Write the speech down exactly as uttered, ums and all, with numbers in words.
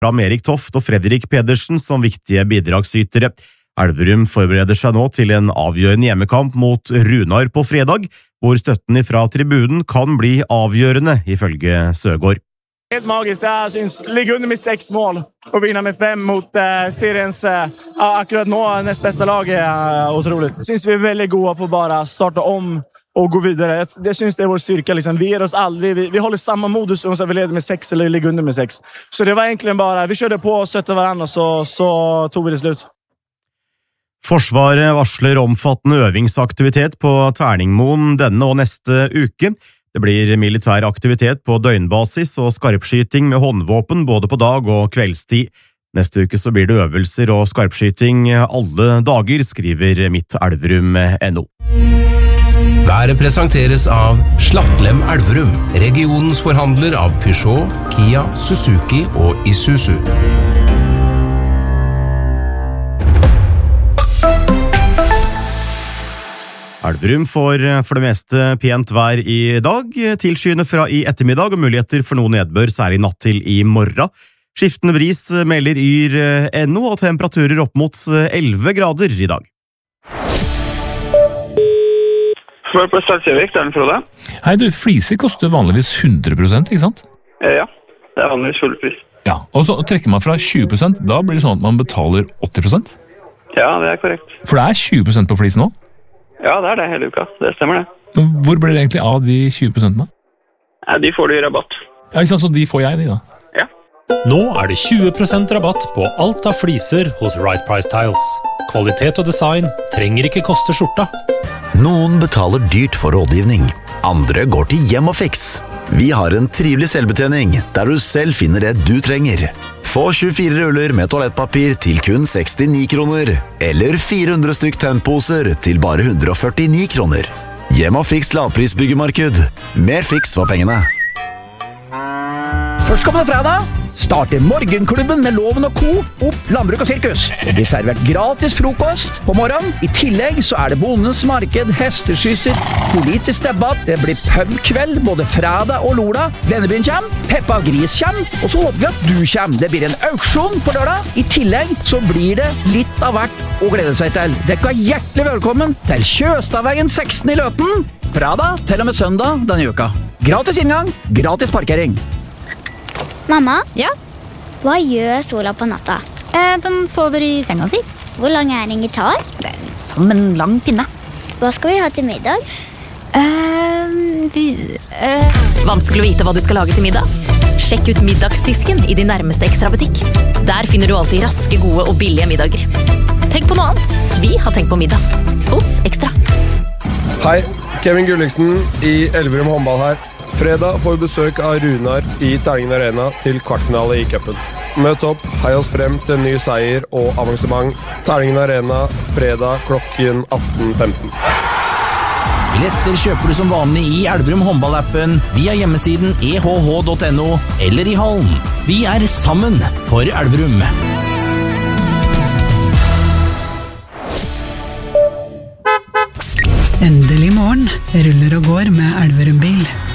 fram Erik Toft og Fredrik Pedersen som viktige bidragsytere. Elverum forbereder seg nå til en avgjørende hjemmekamp mot Runar på fredag, hvor støtten fra tribunen kan bli avgjørende, ifølge Søgaard. Helt magisk, jeg synes ligge under med seks mål og vinne med fem mot uh, seriens uh, akkurat nå nest beste lag er uh, utrolig. Jeg synes vi er veldig gode på bare starte om og gå videre. Jeg, jeg synes det er vår styrke. Liksom. Vi gir oss aldri, vi, vi holder samme modus om vi leder med seks eller ligger under med seks. Så det var egentlig bare, vi kjørte på og støtte hverandre, så, så tog vi det slutt. Forsvaret varsler omfattende øvingsaktivitet på Terningmoen denne og neste uke. Det blir militær aktivitet på døgnbasis og skarpskyting med håndvåpen både på dag og kveldstid. Neste uke så blir det øvelser og skarpskyting alle dager, skriver Mitt Elverum punktum no. Været presenteres av Slattlem Elverum, regionens forhandler av Peugeot, Kia, Suzuki og Isuzu. Elverum får for det meste pent vær i dag, tilskyende fra i ettermiddag og muligheter for noe nedbør, særlig natt til i morgen. Skiftende bris melder Yr punktum no og temperaturer opp mot elleve grader i dag. Svar på Salsjøvik, det er den Frode. Hei du, fliser koster vanligvis hundre prosent, ikke sant? Ja, det er vanligvis full pris. Ja, og så trekker man fra tjue prosent, da blir det sånn at man betaler åtti prosent? Ja, det er korrekt. For det er tjue prosent på flis nå? Ja, det er det hele uka. Det stemmer det. Men hvor blir det egentlig av de tjue prosentene? Ja, de får du i rabatt. Ja, ikke sant, så de får jeg, de da? Ja. Nå er det tjue prosent rabatt på alt av fliser hos Right Price Tiles. Kvalitet og design trenger ikke koste skjorta. Noen betaler dyrt for rådgivning. Andre går til Hjem og Fix. Vi har en trivelig selvbetjening, der du selv finner det du trenger. Få tjuefire ruller med toalettpapir til kun sekstini kroner, eller fire hundre stykk tennposer til bare hundre og førtini kroner. Hjem og Fix lavprisbyggemarked. Mer fiks for pengene. Førstkommende fredag starter Morgenklubben med Loven og Co. opp Landbruk og Sirkus. Det blir servert gratis frokost på morgenen. I tillegg så er det Bondens marked, hesteskysser, politisk debatt. Det blir pubkveld både fredag og lørdag. Vennebyen kommer, Peppa Gris kommer, og så håper vi at du kommer. Det blir en auksjon på lørdag. I tillegg så blir det litt av hvert å glede seg til. Dere er hjertelig velkommen til Kjøstavveien seksten i Løten. Fredag til og med søndag denne uka. Gratis inngang, gratis parkering. Mamma? Ja? Hva gjør Sola på natta? Eh, den sover i senga si. Hvor lang er en gitar? Det er som en lang pinne. Hva skal vi ha til middag? Eh, vi, eh. Vanskelig å vite hva du skal lage til middag? Sjekk ut middagsdisken i din nærmeste Ekstra-butikk. Der finner du alltid raske, gode og billige middager. Tenk på noe annet. Vi har tenkt på middag. Hos Ekstra. Hei, Kevin Gulliksen i Elverum håndball her. Fredag får vi besøk av Runar i Terningen Arena til kvartfinale i cupen. Møt opp, hei oss frem til en ny seier og avansement. Terningen Arena, fredag klokken atten femten. Billetter kjøper du som vanlig i Elverum håndballappen, via hjemmesiden e h h punktum no eller i hallen. Vi er sammen for Elverum. Endelig morgen ruller og går med Elverum bil.